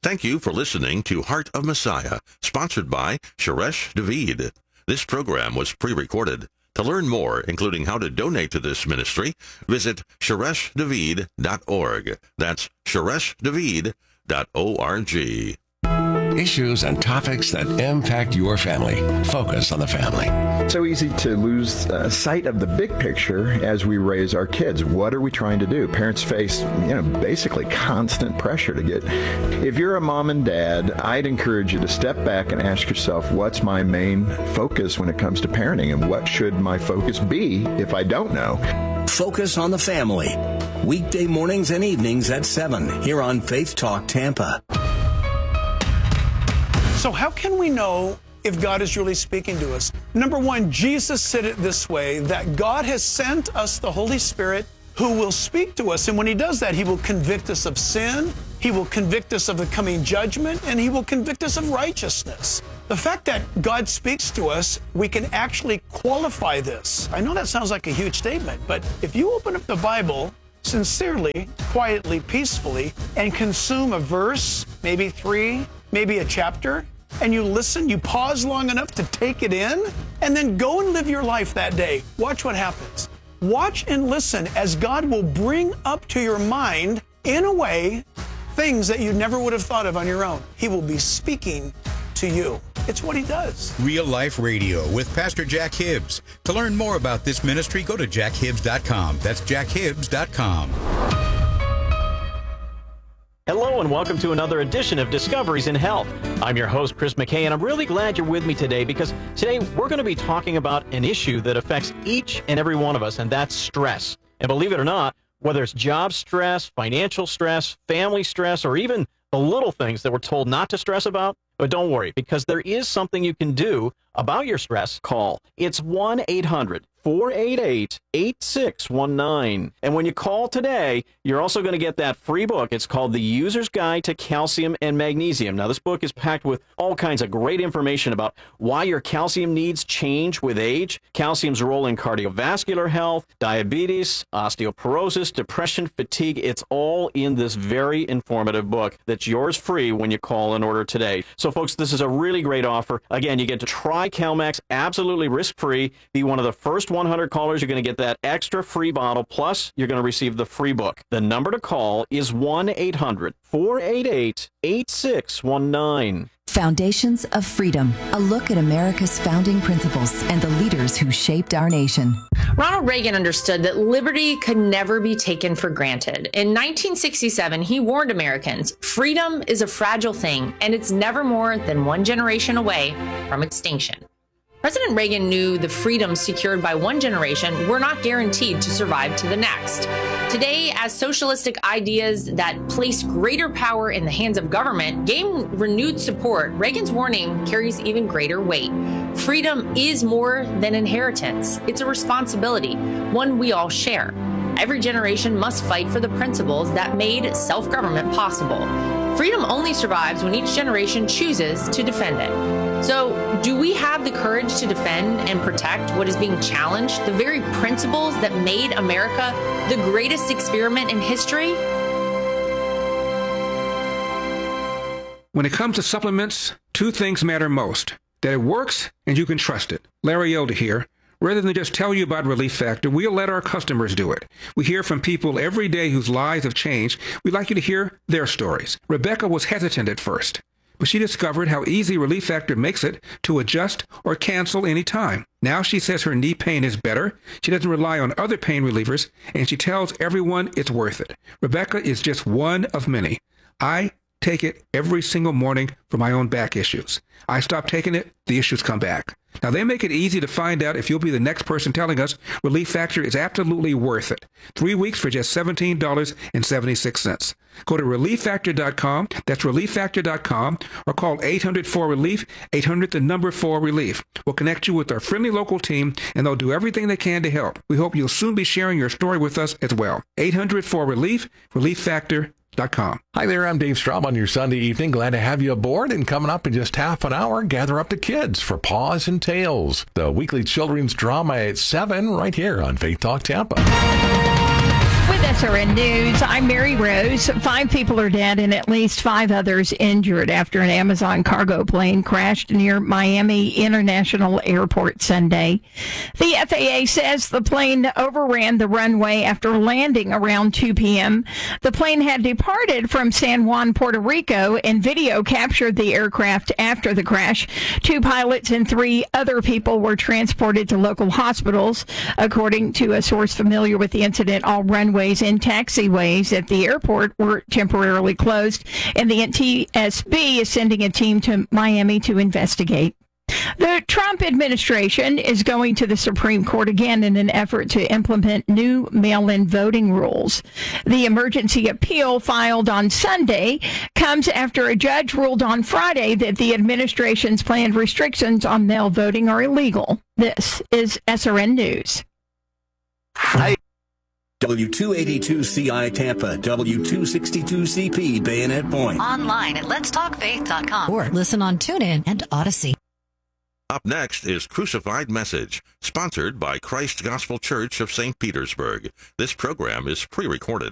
Thank you for listening to Heart of Messiah, sponsored by Shoresh David. This program was pre-recorded. To learn more, including how to donate to this ministry, visit ShoreshDavid.org. That's ShoreshDavid.org. Issues and topics that impact your family. Focus on the family. So easy to lose sight of the big picture as we raise our kids. What are we trying to do? Parents face, basically constant pressure to get. If you're a mom and dad, I'd encourage you to step back and ask yourself, what's my main focus when it comes to parenting, and what should my focus be if I don't know? Focus on the family. Weekday mornings and evenings at 7 here on Faith Talk Tampa. So how can we know if God is really speaking to us? Number one, Jesus said it this way, that God has sent us the Holy Spirit who will speak to us. And when he does that, he will convict us of sin, he will convict us of the coming judgment, and he will convict us of righteousness. The fact that God speaks to us, we can actually qualify this. I know that sounds like a huge statement, but if you open up the Bible sincerely, quietly, peacefully, and consume a verse, maybe 3, maybe a chapter, and you listen, you pause long enough to take it in, and then go and live your life that day. Watch what happens. Watch and listen as God will bring up to your mind, in a way, things that you never would have thought of on your own. He will be speaking to you. It's what he does. Real Life Radio with Pastor Jack Hibbs. To learn more about this ministry, go to jackhibbs.com. That's jackhibbs.com. Hello and welcome to another edition of Discoveries in Health. I'm your host, Chris McKay, and I'm really glad you're with me today because today we're going to be talking about an issue that affects each and every one of us, and that's stress. And believe it or not, whether it's job stress, financial stress, family stress, or even the little things that we're told not to stress about, but don't worry, because there is something you can do about your stress. Call. It's 1-800-488-8619. And when you call today, you're also going to get that free book. It's called The User's Guide to Calcium and Magnesium. Now, this book is packed with all kinds of great information about why your calcium needs change with age, calcium's role in cardiovascular health, diabetes, osteoporosis, depression, fatigue. It's all in this very informative book that's yours free when you call in order today. So, folks, this is a really great offer. Again, you get to try Calmax absolutely risk-free. Be one of the first 100 callers. You're going to get that extra free bottle, plus you're going to receive the free book. The number to call is 1-800-488-8619. Foundations of Freedom, a look at America's founding principles and the leaders who shaped our nation. Ronald Reagan understood that liberty could never be taken for granted. In 1967, he warned Americans, freedom is a fragile thing, and it's never more than one generation away from extinction. President Reagan knew the freedoms secured by one generation were not guaranteed to survive to the next. Today, as socialistic ideas that place greater power in the hands of government gain renewed support, Reagan's warning carries even greater weight. Freedom is more than inheritance. It's a responsibility, one we all share. Every generation must fight for the principles that made self-government possible. Freedom only survives when each generation chooses to defend it. So, do we have the courage to defend and protect what is being challenged, the very principles that made America the greatest experiment in history? When it comes to supplements, two things matter most: that it works and you can trust it. Larry Elder here. Rather than just tell you about Relief Factor, we'll let our customers do it. We hear from people every day whose lives have changed. We'd like you to hear their stories. Rebecca was hesitant at first, but she discovered how easy Relief Factor makes it to adjust or cancel any time. Now she says her knee pain is better, she doesn't rely on other pain relievers, and she tells everyone it's worth it. Rebecca is just one of many. I take it every single morning for my own back issues. I stop taking it, the issues come back. Now, they make it easy to find out if you'll be the next person telling us Relief Factor is absolutely worth it. 3 weeks for just $17.76. Go to ReliefFactor.com, that's ReliefFactor.com, or call 800-4RELIEF, 800-4RELIEF. We'll connect you with our friendly local team, and they'll do everything they can to help. We hope you'll soon be sharing your story with us as well. 800-4RELIEF, ReliefFactor.com. Hi there, I'm Dave Straub on your Sunday evening. Glad to have you aboard. And coming up in just half an hour, gather up the kids for Paws and Tales, the weekly children's drama at 7 right here on Faith Talk Tampa. With SRN News, I'm Mary Rose. 5 people are dead and at least 5 others injured after an Amazon cargo plane crashed near Miami International Airport Sunday. The FAA says the plane overran the runway after landing around 2 p.m. The plane had departed from San Juan, Puerto Rico, and video captured the aircraft after the crash. 2 pilots and 3 other people were transported to local hospitals. According to a source familiar with the incident, all runways and taxiways at the airport were temporarily closed, and the NTSB is sending a team to Miami to investigate. The Trump administration is going to the Supreme Court again in an effort to implement new mail-in voting rules. The emergency appeal filed on Sunday comes after a judge ruled on Friday that the administration's planned restrictions on mail voting are illegal. This is SRN News. W282CI Tampa, W262CP Bayonet Point. Online at letstalkfaith.com or listen on TuneIn and Odyssey. Up next is Crucified Message, sponsored by Christ Gospel Church of St. Petersburg. This program is pre-recorded.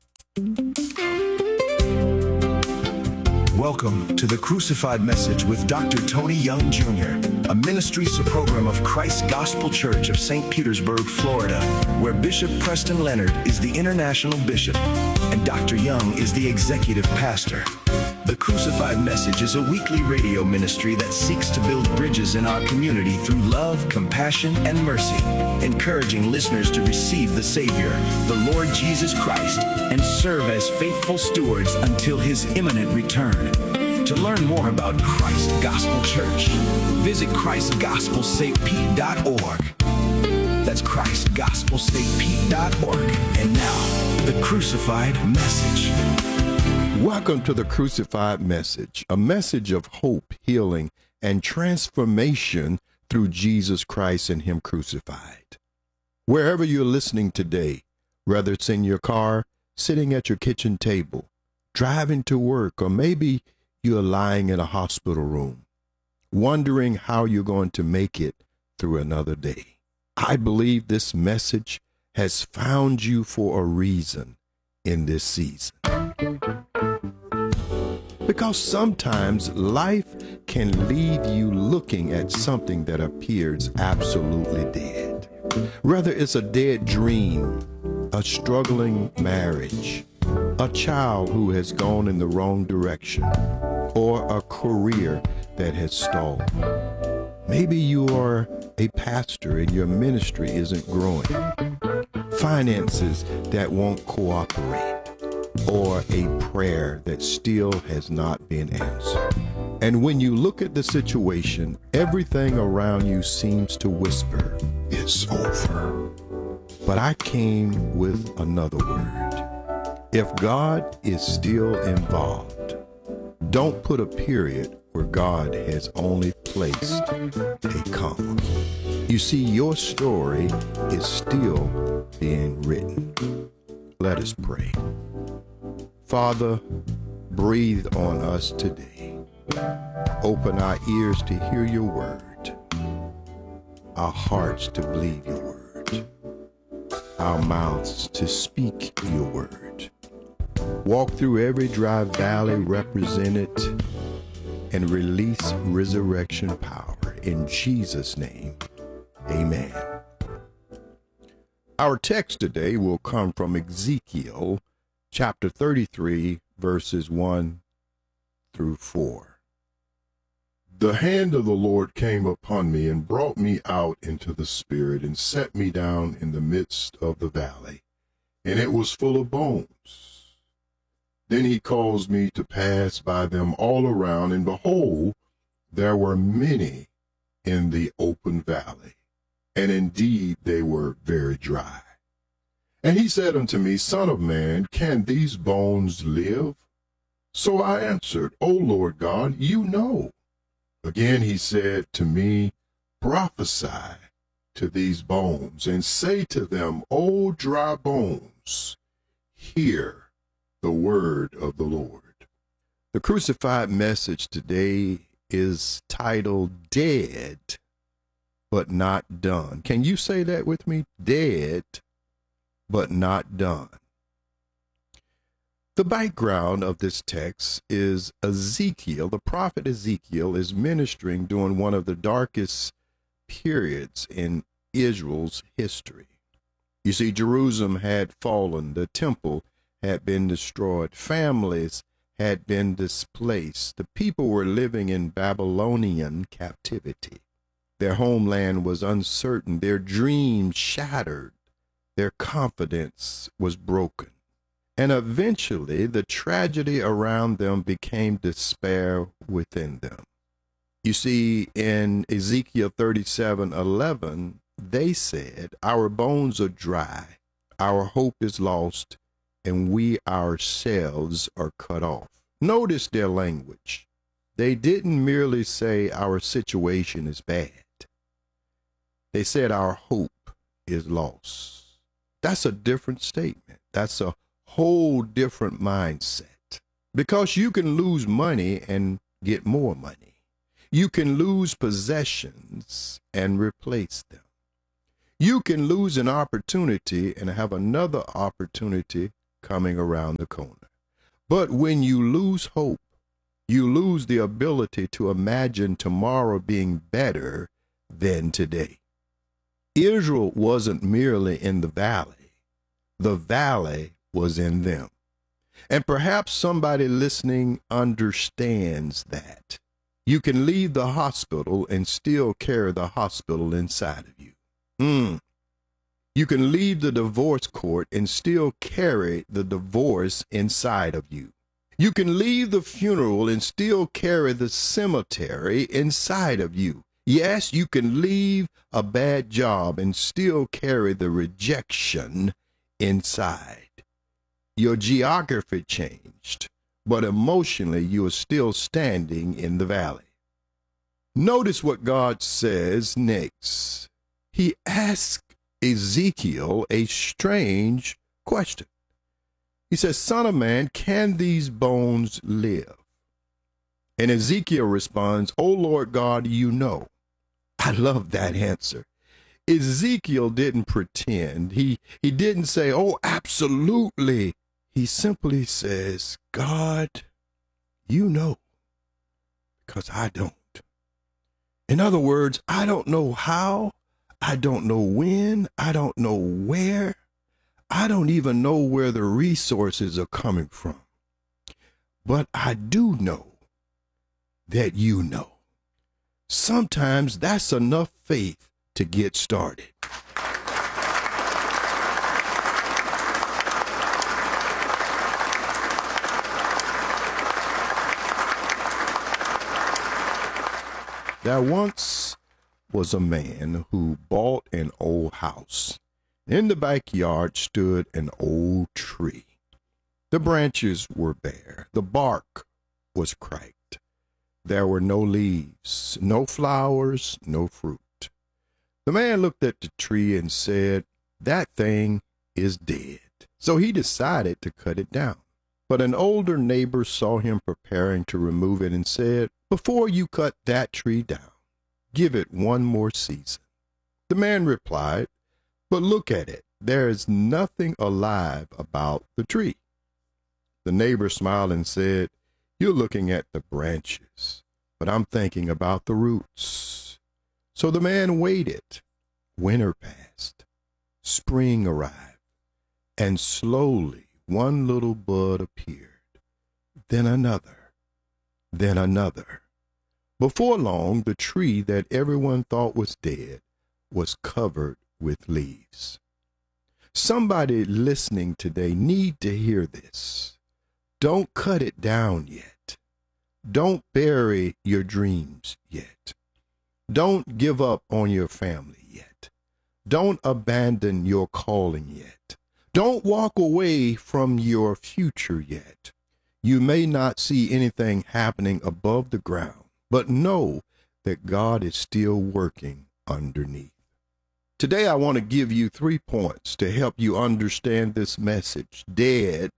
Welcome to the Crucified Message with Dr. Tony Young Jr., a ministries program of Christ Gospel Church of St. Petersburg, Florida, where Bishop Preston Leonard is the international bishop and Dr. Young is the executive pastor. The Crucified Message is a weekly radio ministry that seeks to build bridges in our community through love, compassion, and mercy, encouraging listeners to receive the Savior, the Lord Jesus Christ, and serve as faithful stewards until His imminent return. To learn more about Christ Gospel Church, visit ChristGospelStPete.org. That's ChristGospelStPete.org. And now, the Crucified Message. Welcome to the Crucified Message, a message of hope, healing, and transformation through Jesus Christ and Him crucified. Wherever you're listening today, whether it's in your car, sitting at your kitchen table, driving to work, or maybe you're lying in a hospital room, wondering how you're going to make it through another day. I believe this message has found you for a reason in this season. Because sometimes life can leave you looking at something that appears absolutely dead. Whether it's a dead dream, a struggling marriage, a child who has gone in the wrong direction, or a career that has stalled. Maybe you are a pastor and your ministry isn't growing. Finances that won't cooperate. Or a prayer that still has not been answered. And when you look at the situation, everything around you seems to whisper, it's over. But I came with another word. If God is still involved, don't put a period where God has only placed a comma. You see, your story is still being written. Let us pray. Father, breathe on us today. Open our ears to hear your word, our hearts to believe your word, our mouths to speak your word. Walk through every dry valley represented and release resurrection power. In Jesus' name, amen. Our text today will come from Ezekiel chapter 33, verses 1 through 4. The hand of the Lord came upon me and brought me out into the spirit and set me down in the midst of the valley, and it was full of bones. Then he caused me to pass by them all around, and behold, there were many in the open valley, and indeed they were very dry. And he said unto me, Son of man, can these bones live? So I answered, O Lord God, you know. Again he said to me, Prophesy to these bones, and say to them, O dry bones, hear the word of the Lord. The Crucified Message today is titled Dead, but Not Done. Can you say that with me? Dead, but not done. The background of this text is Ezekiel. The prophet Ezekiel is ministering during one of the darkest periods in Israel's history. You see, Jerusalem had fallen, the temple had been destroyed, families had been displaced, the people were living in Babylonian captivity. Their homeland was uncertain, their dreams shattered, their confidence was broken. And eventually, the tragedy around them became despair within them. You see, in Ezekiel 37:11, they said, "Our bones are dry, our hope is lost, and we ourselves are cut off." Notice their language. They didn't merely say our situation is bad. They said our hope is lost. That's a different statement. That's a whole different mindset. Because you can lose money and get more money. You can lose possessions and replace them. You can lose an opportunity and have another opportunity coming around the corner. But when you lose hope, you lose the ability to imagine tomorrow being better than today. Israel wasn't merely in the valley was in them. And perhaps somebody listening understands that. You can leave the hospital and still carry the hospital inside of you. You can leave the divorce court and still carry the divorce inside of you. You can leave the funeral and still carry the cemetery inside of you. Yes, you can leave a bad job and still carry the rejection inside. Your geography changed, but emotionally you are still standing in the valley. Notice what God says next. He asked Ezekiel a strange question. He says, "Son of man, can these bones live?" And Ezekiel responds, "O Lord God, you know." I love that answer. Ezekiel didn't pretend. He didn't say, "Oh, absolutely." He simply says, "God, you know, because I don't." In other words, I don't know how, I don't know when, I don't know where, I don't even know where the resources are coming from. But I do know that you know. Sometimes that's enough faith to get started. There once was a man who bought an old house. In the backyard stood an old tree. The branches were bare. The bark was cracked. There were no leaves, no flowers, no fruit. The man looked at the tree and said, "That thing is dead." So he decided to cut it down. But an older neighbor saw him preparing to remove it and said, "Before you cut that tree down, give it one more season." The man replied, "But look at it. There is nothing alive about the tree." The neighbor smiled and said, "You're looking at the branches, but I'm thinking about the roots." So the man waited. Winter passed. Spring arrived. And slowly one little bud appeared. Then another. Then another. Before long, the tree that everyone thought was dead was covered with leaves. Somebody listening today need to hear this. Don't cut it down yet. Don't bury your dreams yet. Don't give up on your family yet. Don't abandon your calling yet. Don't walk away from your future yet. You may not see anything happening above the ground, but know that God is still working underneath. Today, I want to give you 3 points to help you understand this message. Dead,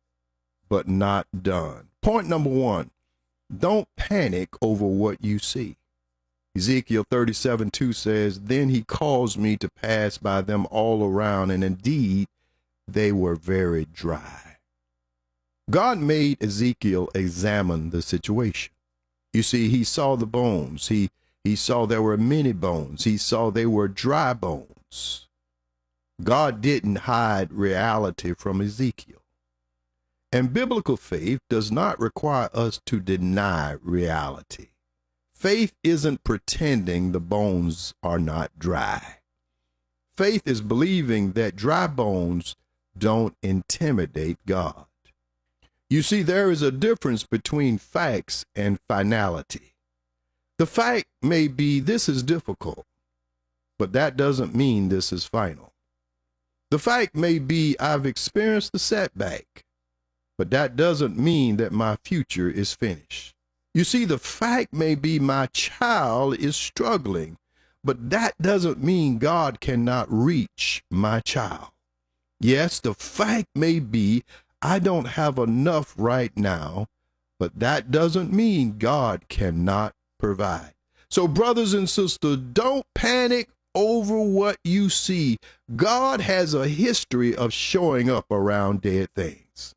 but not done. Point number 1, don't panic over what you see. Ezekiel 37:2 says, "Then he caused me to pass by them all around, and indeed they were very dry." God made Ezekiel examine the situation. You see, he saw the bones. He saw there were many bones. He saw they were dry bones. God didn't hide reality from Ezekiel. And biblical faith does not require us to deny reality. Faith isn't pretending the bones are not dry. Faith is believing that dry bones don't intimidate God. You see, there is a difference between facts and finality. The fact may be this is difficult, but that doesn't mean this is final. The fact may be I've experienced a setback, but that doesn't mean that my future is finished. You see, the fact may be my child is struggling, but that doesn't mean God cannot reach my child. Yes, the fact may be I don't have enough right now, but that doesn't mean God cannot provide. So, brothers and sisters, don't panic over what you see. God has a history of showing up around dead things.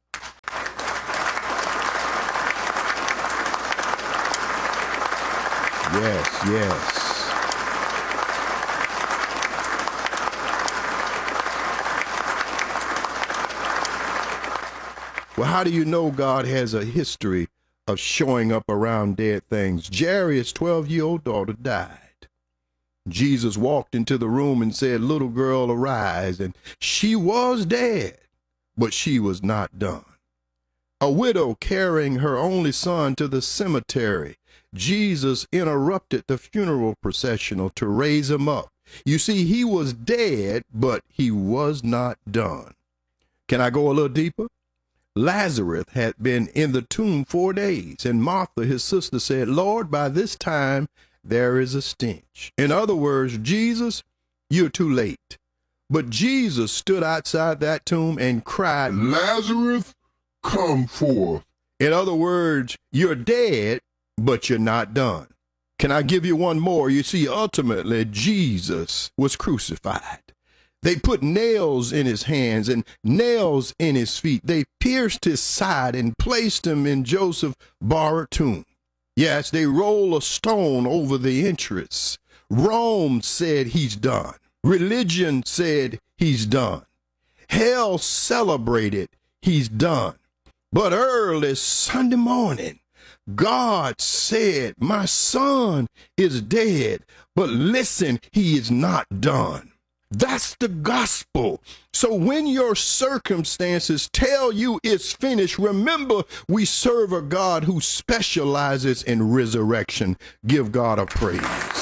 Yes. Well, how do you know God has a history of showing up around dead things? Jairus' 12-year-old daughter died. Jesus walked into the room and said, "Little girl, arise." And she was dead, but she was not done. A widow carrying her only son to the cemetery. Jesus interrupted the funeral processional to raise him up. You see, he was dead, but he was not done. Can I go a little deeper? Lazarus had been in the tomb 4 days, and Martha, his sister, said, "Lord, by this time there is a stench." In other words, Jesus, you're too late. But Jesus stood outside that tomb and cried, "Lazarus, come forth." In other words, you're dead, but you're not done. Can I give you one more? You see, ultimately, Jesus was crucified. They put nails in his hands and nails in his feet. They pierced his side and placed him in Joseph's borrowed tomb. Yes, they rolled a stone over the entrance. Rome said he's done. Religion said he's done. Hell celebrated he's done. But early Sunday morning, God said, "My son is dead, but listen, he is not done." That's the gospel. So when your circumstances tell you it's finished, remember we serve a God who specializes in resurrection. Give God a praise.